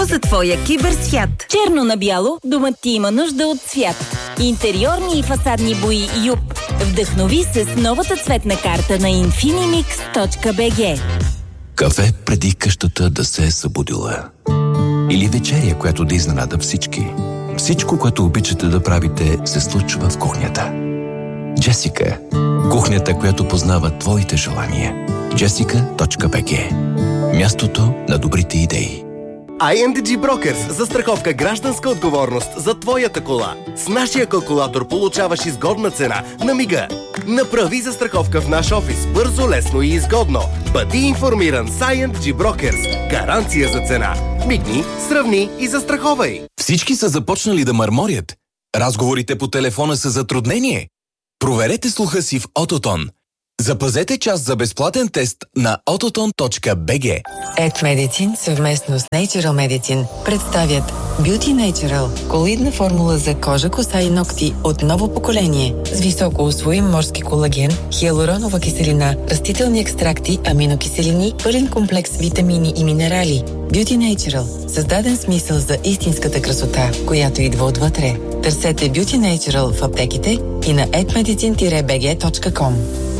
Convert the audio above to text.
за твоя киберсвят. Черно на бяло, домът ти има нужда от цвят. Интериорни и фасадни бои Юп. Вдъхнови се с новата цветна карта на infinimix.bg. Кафе преди къщата да се е събудила. Или вечеря, която да изненада всички. Всичко, което обичате да правите, се случва в кухнята. Джесика. Кухнята, която познава твоите желания. Jessica.bg. Мястото на добрите идеи. INDG Brokers – застраховка гражданска отговорност за твоята кола. С нашия калкулатор получаваш изгодна цена на мига. Направи застраховка в наш офис бързо, лесно и изгодно. Бъди информиран с INDG Brokers. Гаранция за цена. Мигни, сравни и застраховай. Всички са започнали да мърморят. Разговорите по телефона са затруднение. Проверете слуха си в Autotone. Запазете час за безплатен тест на autotone.bg. EdMedicine съвместно с Natural Medicine представят Beauty Natural – колоидна формула за кожа, коса и ногти от ново поколение с високо усвоим морски колаген, хиалуронова киселина, растителни екстракти, аминокиселини, пълен комплекс витамини и минерали. Beauty Natural – създаден смисъл за истинската красота, която идва отвътре. Търсете Beauty Natural в аптеките и на edmedicine-bg.com.